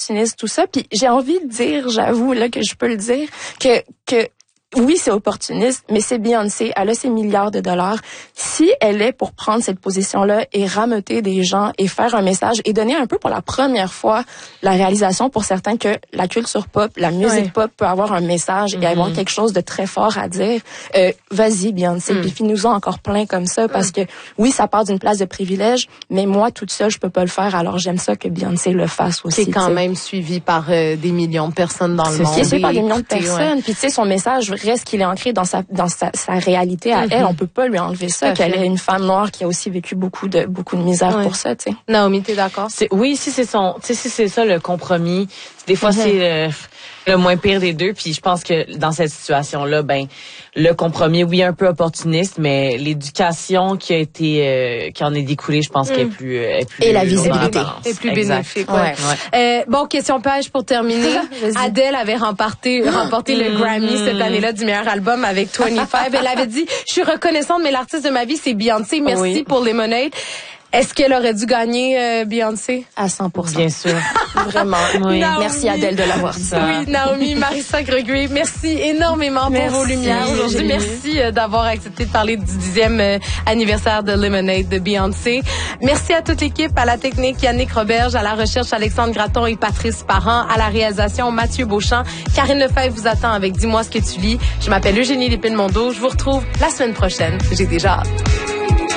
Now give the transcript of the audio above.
opportuniste, tout ça. Puis j'ai envie de dire, j'avoue là que je peux le dire, que oui, c'est opportuniste, mais c'est Beyoncé, elle a ses milliards de dollars. Si elle est pour prendre cette position-là et rameuter des gens et faire un message et donner un peu pour la première fois la réalisation pour certains que la culture pop, la musique pop peut avoir un message et avoir quelque chose de très fort à dire, vas-y Beyoncé, puis finis-nous-en encore plein comme ça parce que oui, ça part d'une place de privilège, mais moi toute seule, je peux pas le faire, alors j'aime ça que Beyoncé le fasse aussi. Qui est quand même suivi par des millions de personnes dans le monde. Qui est suivi par des millions de personnes, puis tu sais, son message reste qu'il est ancré dans sa réalité à elle. On peut pas lui enlever ça, qu'elle est une femme noire qui a aussi vécu beaucoup de misère pour ça, tu sais. Naomi, t'es d'accord? Oui, si c'est ça le compromis. Des fois, c'est le moins pire des deux. Puis je pense que dans cette situation-là, le compromis, oui, un peu opportuniste, mais l'éducation qui en est découlée, je pense qu'elle est plus et la visibilité est plus bénéfique. Bon, question page pour terminer. Adele avait remporté le Grammy cette année-là du meilleur album avec 25. Elle avait dit, je suis reconnaissante, mais l'artiste de ma vie, c'est Beyoncé. Merci pour Lemonade. Est-ce qu'elle aurait dû gagner Beyoncé? À 100%. Bien sûr. Vraiment. Oui. Merci Adèle de l'avoir dit. Oui, Naomi, Marissa Gregory, merci énormément pour vos lumières aujourd'hui. Merci d'avoir accepté de parler du 10e anniversaire de Lemonade de Beyoncé. Merci à toute l'équipe, à la technique Yannick Roberge, à la recherche Alexandre Gratton et Patrice Parent, à la réalisation Mathieu Beauchamp. Karine Lefebvre vous attend avec Dis-moi ce que tu lis. Je m'appelle Eugénie Lépine-Mondeau. Je vous retrouve la semaine prochaine. J'ai déjà hâte.